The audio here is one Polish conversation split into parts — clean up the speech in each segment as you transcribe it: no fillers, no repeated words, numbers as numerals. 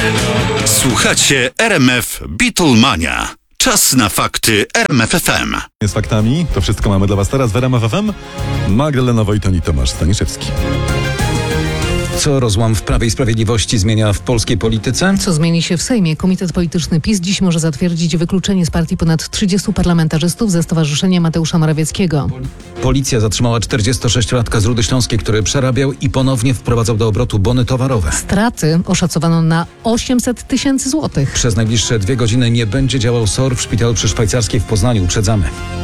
Słuchacie RMF Beatlemania. Czas na fakty RMF FM. Z faktami, to wszystko mamy dla Was teraz w RMF FM. Magdalena Wojton i Tomasz Staniszewski. Co rozłam w Prawie i Sprawiedliwości zmienia w polskiej polityce? Co zmieni się w Sejmie? Komitet Polityczny PiS dziś może zatwierdzić wykluczenie z partii ponad 30 parlamentarzystów ze Stowarzyszenia Mateusza Morawieckiego. Policja zatrzymała 46-latka z Rudy Śląskiej, który przerabiał i ponownie wprowadzał do obrotu bony towarowe. Straty oszacowano na 800 tysięcy złotych. Przez najbliższe 2 godziny nie będzie działał SOR w szpitalu przy Szwajcarskiej w Poznaniu. Uprzedzamy.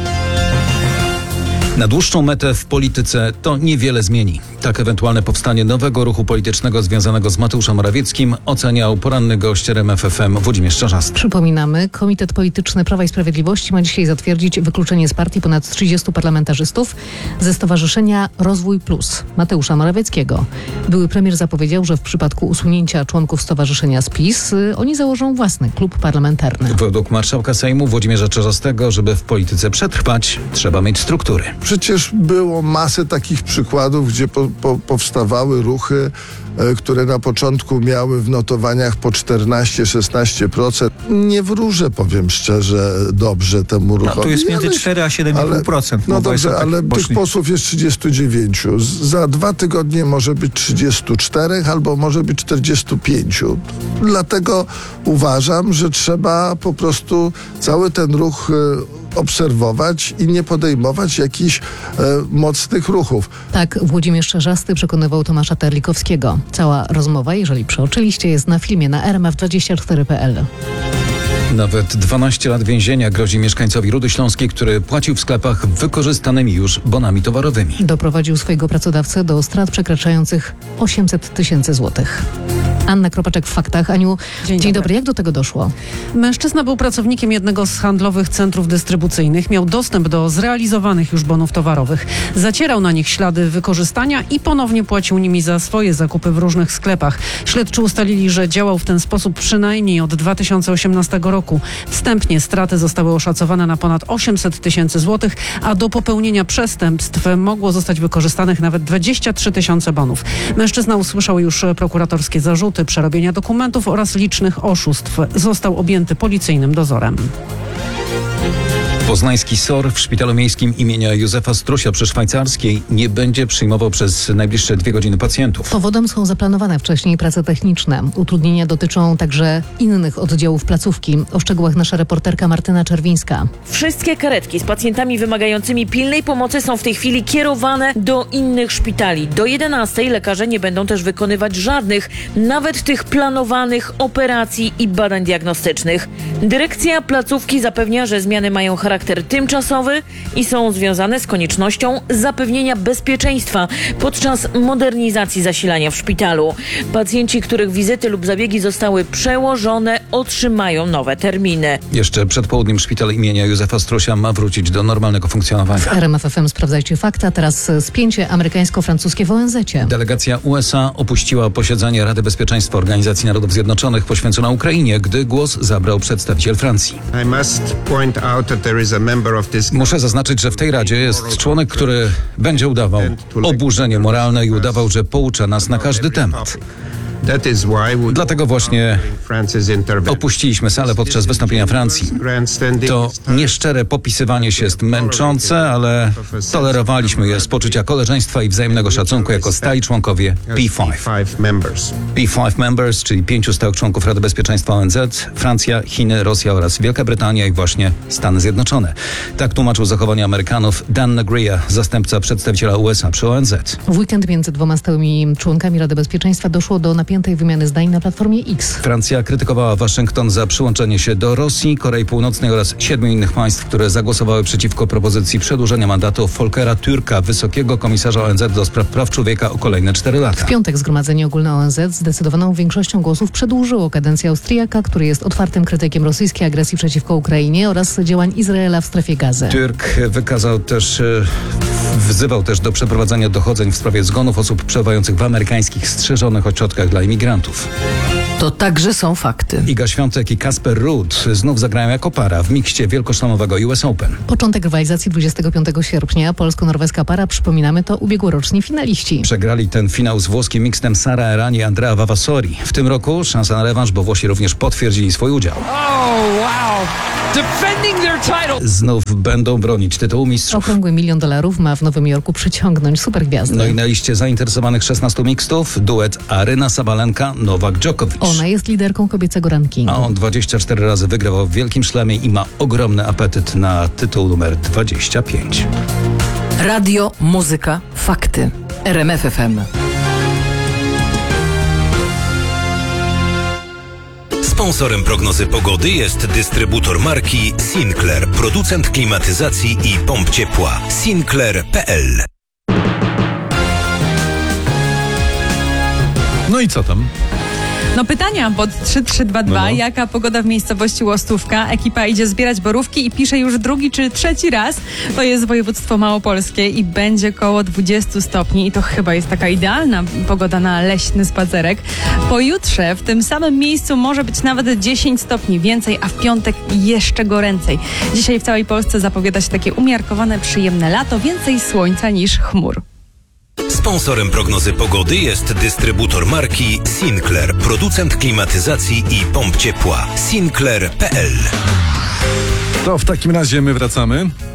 Na dłuższą metę w polityce to niewiele zmieni. Tak ewentualne powstanie nowego ruchu politycznego związanego z Mateuszem Morawieckim oceniał poranny gość RMF FM Włodzimierz Czarzasty. Przypominamy, Komitet Polityczny Prawa i Sprawiedliwości ma dzisiaj zatwierdzić wykluczenie z partii ponad 30 parlamentarzystów ze Stowarzyszenia Rozwój Plus Mateusza Morawieckiego. Były premier zapowiedział, że w przypadku usunięcia członków stowarzyszenia z PiS oni założą własny klub parlamentarny. Według marszałka Sejmu Włodzimierza Czarzastego, żeby w polityce przetrwać, trzeba mieć struktury. Przecież było masę takich przykładów, gdzie powstawały ruchy, które na początku miały w notowaniach po 14-16%. Nie wróżę, powiem szczerze, dobrze temu ruchowi. No, tu jest między 4 a 7,5%. No dobrze, ale poszli. tych posłów jest 39. Za 2 tygodnie może być 34 albo może być 45. Dlatego uważam, że trzeba po prostu cały ten ruch obserwować i nie podejmować jakichś mocnych ruchów. Tak Włodzimierz Czarzasty przekonywał Tomasza Terlikowskiego. Cała rozmowa, jeżeli przeoczyliście, jest na filmie na rmf24.pl. Nawet 12 lat więzienia grozi mieszkańcowi Rudy Śląskiej, który płacił w sklepach wykorzystanymi już bonami towarowymi. Doprowadził swojego pracodawcę do strat przekraczających 800 tysięcy złotych. Anna Kropaczek w Faktach. Aniu, dzień dobry. Jak do tego doszło? Mężczyzna był pracownikiem jednego z handlowych centrów dystrybucyjnych. Miał dostęp do zrealizowanych już bonów towarowych. Zacierał na nich ślady wykorzystania i ponownie płacił nimi za swoje zakupy w różnych sklepach. Śledczy ustalili, że działał w ten sposób przynajmniej od 2018 roku. Wstępnie straty zostały oszacowane na ponad 800 tysięcy złotych, a do popełnienia przestępstw mogło zostać wykorzystanych nawet 23 tysiące bonów. Mężczyzna usłyszał już prokuratorskie zarzuty przerobienia dokumentów oraz licznych oszustw. Został objęty policyjnym dozorem. Poznański SOR w Szpitalu Miejskim imienia Józefa Strusia przy Szwajcarskiej nie będzie przyjmował przez najbliższe 2 godziny pacjentów. Powodem są zaplanowane wcześniej prace techniczne. Utrudnienia dotyczą także innych oddziałów placówki. O szczegółach nasza reporterka Martyna Czerwińska. Wszystkie karetki z pacjentami wymagającymi pilnej pomocy są w tej chwili kierowane do innych szpitali. Do 11 lekarze nie będą też wykonywać żadnych, nawet tych planowanych operacji i badań diagnostycznych. Dyrekcja placówki zapewnia, że zmiany mają charakter tymczasowy i są związane z koniecznością zapewnienia bezpieczeństwa podczas modernizacji zasilania w szpitalu. Pacjenci, których wizyty lub zabiegi zostały przełożone, otrzymają nowe terminy. Jeszcze przed południem szpital imienia Józefa Strusia ma wrócić do normalnego funkcjonowania. W RMF FM sprawdzajcie fakty, a teraz spięcie amerykańsko-francuskie w ONZ-cie. Delegacja USA opuściła posiedzenie Rady Bezpieczeństwa Organizacji Narodów Zjednoczonych poświęcone Ukrainie, gdy głos zabrał przedstawiciel Francji. Muszę zaznaczyć, że w tej Radzie jest członek, który będzie udawał oburzenie moralne i udawał, że poucza nas na każdy temat. Dlatego właśnie opuściliśmy salę podczas wystąpienia Francji. To nieszczere popisywanie się jest męczące, ale tolerowaliśmy je z poczucia koleżeństwa i wzajemnego szacunku jako stali członkowie P5. P5 members, czyli 5 stałych członków Rady Bezpieczeństwa ONZ, Francja, Chiny, Rosja oraz Wielka Brytania i właśnie Stany Zjednoczone. Tak tłumaczył zachowanie Amerykanów Dan Nagria, zastępca przedstawiciela USA przy ONZ. W weekend między 2 stałymi członkami Rady Bezpieczeństwa doszło do napiętej wymiany zdań na platformie X. Francja krytykowała Waszyngton za przyłączenie się do Rosji, Korei Północnej oraz 7 innych państw, które zagłosowały przeciwko propozycji przedłużenia mandatu Volkera Türka, wysokiego komisarza ONZ do spraw praw człowieka o kolejne 4 lata. W piątek Zgromadzenie Ogólne ONZ zdecydowaną większością głosów przedłużyło kadencję Austriaka, który jest otwartym krytykiem rosyjskiej agresji przeciwko Ukrainie oraz działań Izraela w strefie Gazy. Türk wzywał też do przeprowadzenia dochodzeń w sprawie zgonów osób przebywających w amerykańskich strzeżonych ośrodkach dla imigrantów. To także są fakty. Iga Świątek i Kasper Ruud znów zagrają jako para w mikście wielkoszlemowego US Open. Początek rywalizacji 25 sierpnia. Polsko-norweska para, przypominamy, to ubiegłoroczni finaliści. Przegrali ten finał z włoskim mixtem Sara Errani i Andrea Vavasori. W tym roku szansa na rewanż, bo Włosi również potwierdzili swój udział. Znów będą bronić tytułu mistrzów. Okrągły $1 milion ma w Nowym Jorku przyciągnąć supergwiazdę. No i na liście zainteresowanych 16 mixtów duet Aryna Sabalenka-Nowak Djokovic. Ona jest liderką kobiecego rankingu. A on 24 razy wygrywał w Wielkim Szlemie i ma ogromny apetyt na tytuł numer 25. Radio, muzyka, fakty. RMF FM. Sponsorem prognozy pogody jest dystrybutor marki Sinclair, producent klimatyzacji i pomp ciepła. Sinclair.pl. No i co tam? No pytania pod 3322. No. Jaka pogoda w miejscowości Łostówka? Ekipa idzie zbierać borówki i pisze już drugi czy trzeci raz. To jest województwo małopolskie i będzie koło 20 stopni. I to chyba jest taka idealna pogoda na leśny spacerek. Pojutrze w tym samym miejscu może być nawet 10 stopni więcej, a w piątek jeszcze goręcej. Dzisiaj w całej Polsce zapowiada się takie umiarkowane, przyjemne lato. Więcej słońca niż chmur. Sponsorem prognozy pogody jest dystrybutor marki Sinclair, producent klimatyzacji i pomp ciepła. Sinclair.pl. To w takim razie my wracamy.